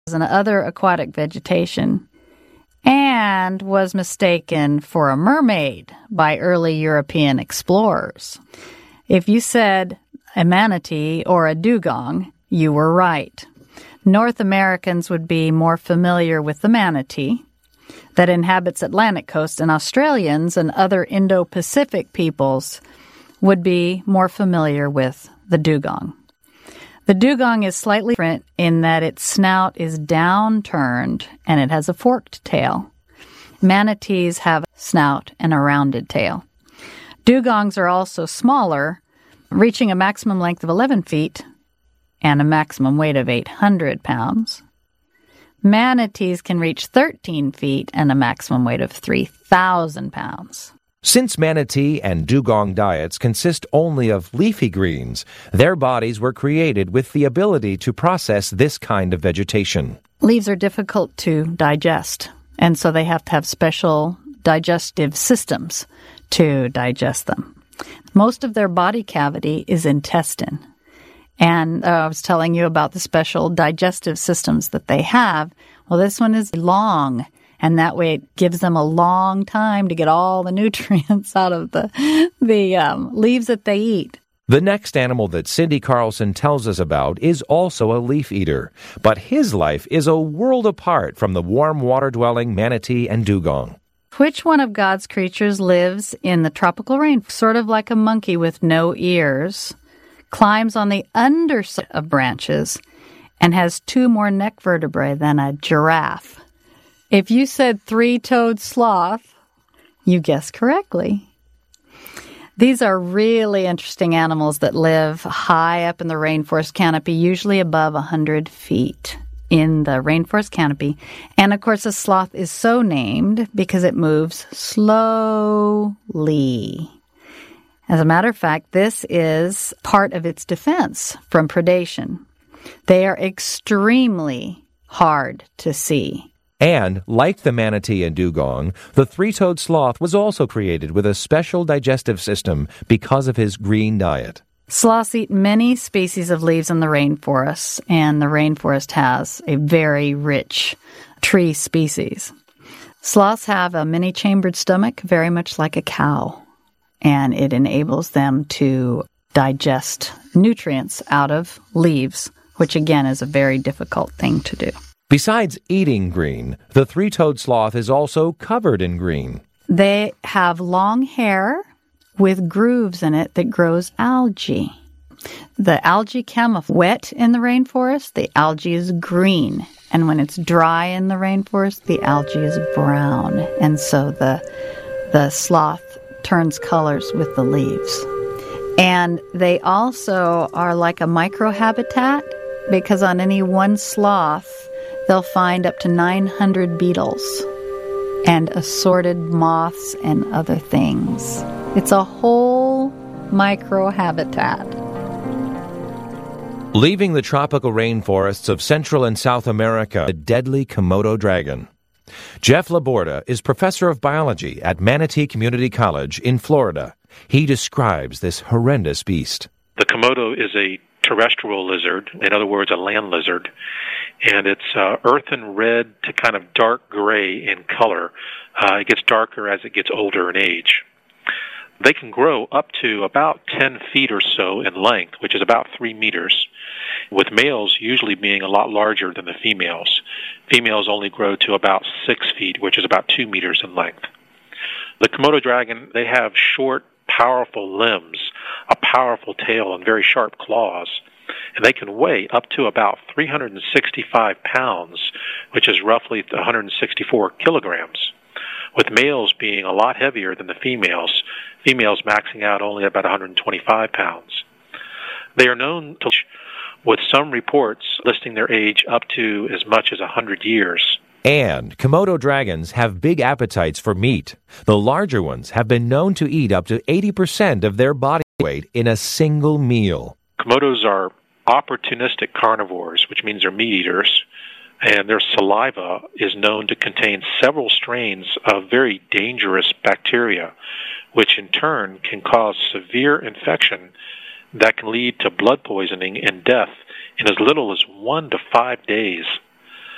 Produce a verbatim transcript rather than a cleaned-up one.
and other aquatic vegetation, and was mistaken for a mermaid by early European explorers. If you said a manatee or a dugong, you were right. North Americans would be more familiar with the manatee that inhabits Atlantic coast, and Australians and other Indo-Pacific peoples would be more familiar with the dugong. The dugong is slightly different in that its snout is downturned and it has a forked tail. Manatees have a snout and a rounded tail. Dugongs are also smaller, reaching a maximum length of eleven feet and a maximum weight of eight hundred pounds. Manatees can reach thirteen feet and a maximum weight of three thousand pounds. Since manatee and dugong diets consist only of leafy greens, their bodies were created with the ability to process this kind of vegetation. Leaves are difficult to digest, and so they have to have special digestive systems to digest them. Most of their body cavity is intestine. And uh, I was telling you about the special digestive systems that they have. Well, this one is long, and that way it gives them a long time to get all the nutrients out of the, the um, leaves that they eat. The next animal that Cindy Carlson tells us about is also a leaf eater, but his life is a world apart from the warm water-dwelling manatee and dugong. Which one of God's creatures lives in the tropical rain, sort of like a monkey with no ears, climbs on the underside of branches, and has two more neck vertebrae than a giraffe? If you said three-toed sloth, you guessed correctly. These are really interesting animals that live high up in the rainforest canopy, usually above one hundred feet in the rainforest canopy. And, of course, a sloth is so named because it moves slowly. As a matter of fact, this is part of its defense from predation. They are extremely hard to see. And, like the manatee and dugong, the three-toed sloth was also created with a special digestive system because of his green diet. Sloths eat many species of leaves in the rainforest, and the rainforest has a very rich tree species. Sloths have a many-chambered stomach, very much like a cow, and it enables them to digest nutrients out of leaves, which again is a very difficult thing to do. Besides eating green, the three-toed sloth is also covered in green. They have long hair with grooves in it that grows algae. The algae camouflage. Wet in the rainforest, the algae is green. And when it's dry in the rainforest, the algae is brown. And so the, the sloth turns colors with the leaves. And they also are like a microhabitat, because on any one sloth, they'll find up to nine hundred beetles and assorted moths and other things. It's a whole microhabitat. Leaving the tropical rainforests of Central and South America, the deadly Komodo dragon. Jeff Laborda is professor of biology at Manatee Community College in Florida. He describes this horrendous beast. The Komodo is a terrestrial lizard, in other words, a land lizard, and it's uh, earthen red to kind of dark gray in color. Uh, it gets darker as it gets older in age. They can grow up to about ten feet or so in length, which is about three meters, with males usually being a lot larger than the females. Females only grow to about six feet, which is about two meters in length. The Komodo dragon, they have short, powerful limbs, a powerful tail, and very sharp claws. And they can weigh up to about three hundred sixty-five pounds, which is roughly one hundred sixty-four kilograms, with males being a lot heavier than the females, females maxing out only about one hundred twenty-five pounds. They are known to, with some reports listing their age up to as much as one hundred years. And Komodo dragons have big appetites for meat. The larger ones have been known to eat up to eighty percent of their body weight in a single meal. Komodos are opportunistic carnivores, which means they're meat eaters, and their saliva is known to contain several strains of very dangerous bacteria, which in turn can cause severe infection that can lead to blood poisoning and death in as little as one to five days.